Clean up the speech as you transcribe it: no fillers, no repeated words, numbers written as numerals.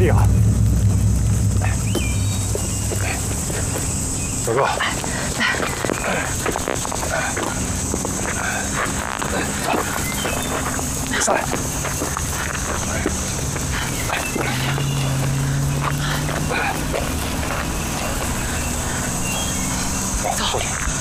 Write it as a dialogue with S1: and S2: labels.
S1: 力啊！小哥，走，上来。走，过去。